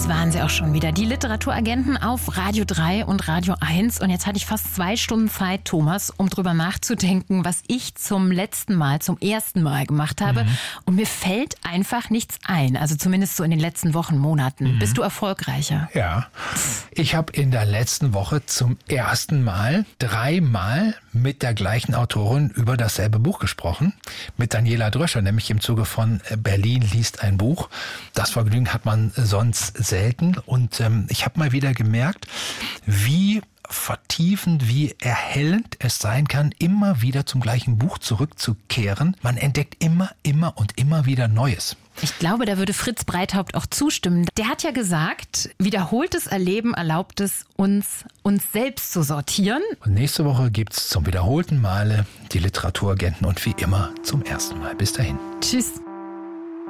Das waren sie auch schon wieder, die Literaturagenten auf Radio 3 und Radio 1. Und jetzt hatte ich fast 2 Stunden Zeit, Thomas, um drüber nachzudenken, was ich zum ersten Mal gemacht habe. Und mir fällt einfach nichts ein, also zumindest so in den letzten Wochen, Monaten. Bist du erfolgreicher? Ja, ich habe in der letzten Woche zum ersten Mal 3-mal mit der gleichen Autorin über dasselbe Buch gesprochen. Mit Daniela Dröscher, nämlich im Zuge von Berlin liest ein Buch. Das Vergnügen hat man sonst selten. Und ich habe mal wieder gemerkt, wie vertiefend, wie erhellend es sein kann, immer wieder zum gleichen Buch zurückzukehren. Man entdeckt immer wieder Neues. Ich glaube, da würde Fritz Breithaupt auch zustimmen. Der hat ja gesagt, wiederholtes Erleben erlaubt es uns selbst zu sortieren. Und nächste Woche gibt's zum wiederholten Male die Literaturagenten und wie immer zum ersten Mal. Bis dahin. Tschüss.